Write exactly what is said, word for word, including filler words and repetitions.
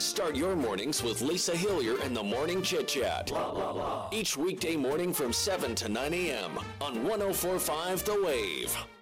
Start your mornings with Lisa Hillier and the Morning Chit Chat. Blah, blah, blah. Each weekday morning from seven to nine a.m. on one oh four point five The Wave.